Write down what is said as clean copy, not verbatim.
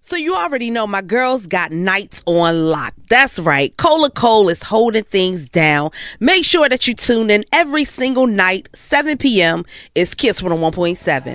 So you already know my girls got nights on lock. That's right. Cola Cole is holding things down. Make sure that you tune in every single night, 7 p.m. It's Kiss 101.7.